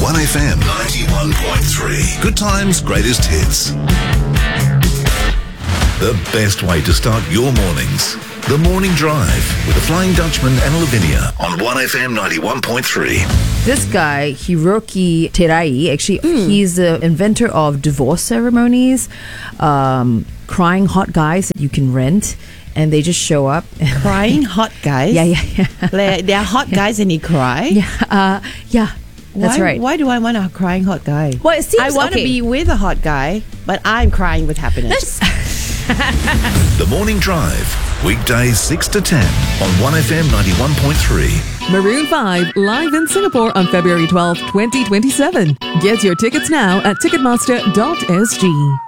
1FM 91.3. Good times, greatest hits. The best way to start your mornings. The Morning Drive with the Flying Dutchman and Lavinia on 1FM 91.3. This guy, Hiroki Terai, actually, he's the inventor of divorce ceremonies, crying hot guys that you can rent, and they just show up. Crying hot guys? Yeah. They're hot guys and they cry? Yeah. That's right. Why do I want a crying hot guy? Well, it seems I want to be with a hot guy, but I'm crying with happiness. The Morning Drive, weekdays 6 to 10 on 1FM 91.3. Maroon 5 live in Singapore on February 12, 2027. Get your tickets now at ticketmaster.sg.